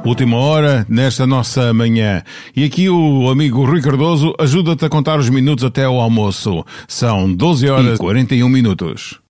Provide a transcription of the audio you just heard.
Última hora nesta nossa manhã. E aqui o amigo Rui Cardoso ajuda-te a contar os minutos até ao almoço. São 12 horas e 41 minutos.